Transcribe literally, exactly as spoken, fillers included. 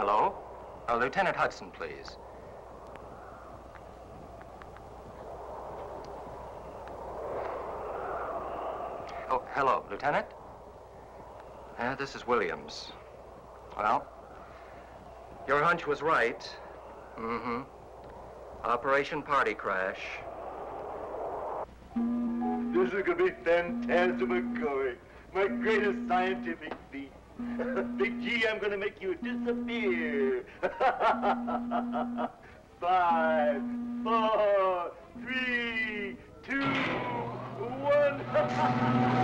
Hello? Uh, Lieutenant Hudson, please. Oh, hello, Lieutenant? Uh, this is Williams. Well, your hunch was right. Mm-hmm. Operation Party Crash. This is going to be phantasmagoric. My greatest scientific feat. Big G, I'm going to make you disappear. Five, four, three, two, one.